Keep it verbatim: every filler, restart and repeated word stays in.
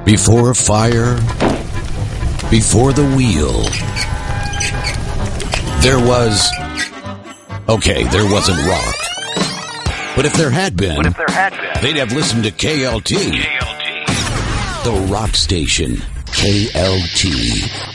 Before fire, before the wheel, there was... Okay, there wasn't rock. But if there had been, But if there had been, they'd have listened to K L T. K L T. The rock station, K L T.